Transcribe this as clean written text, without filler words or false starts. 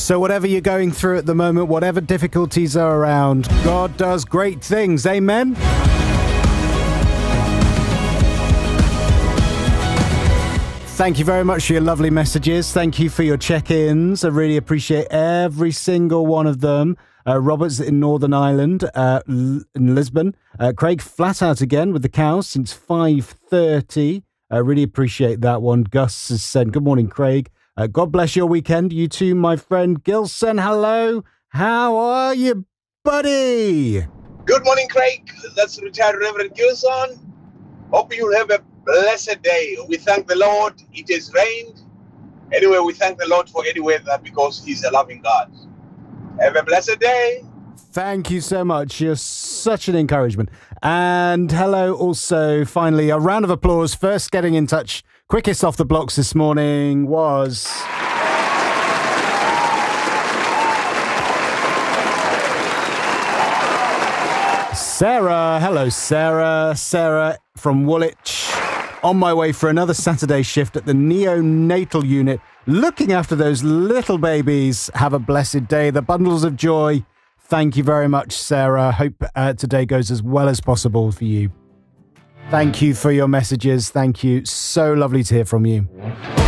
So whatever you're going through at the moment, whatever difficulties are around, God does great things. Amen? Thank you very much for your lovely messages. Thank you for your check-ins. I really appreciate every single one of them. Robert's in Northern Ireland, in Lisbon. Craig flat out again with the cows since 5:30. I really appreciate that one. Gus has said, good morning, Craig. God bless your weekend. You too, my friend Gilson. Hello. How are you, buddy? Good morning, Craig. That's retired Reverend Gilson. Hope you'll have a blessed day. We thank the Lord. It has rained. Anyway, we thank the Lord for any weather because He's a loving God. Have a blessed day. Thank you so much. You're such an encouragement. And hello also, finally, a round of applause. First getting in touch, quickest off the blocks this morning was... Sarah. Hello, Sarah. Sarah from Woolwich. On my way for another Saturday shift at the neonatal unit, looking after those little babies. Have a blessed day. The bundles of joy. Thank you very much, Sarah. Hope today goes as well as possible for you. Thank you for your messages. Thank you. So lovely to hear from you.